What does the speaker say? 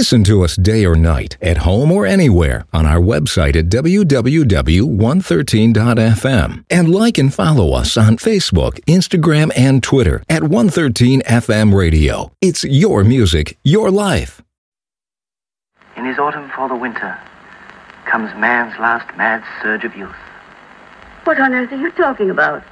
Listen to us day or night, at home or anywhere, on our website at www.113.fm. And like and follow us on Facebook, Instagram, and Twitter at 113FM Radio. It's your music, your life. In his autumn for the winter comes man's last mad surge of youth. What on earth are you talking about?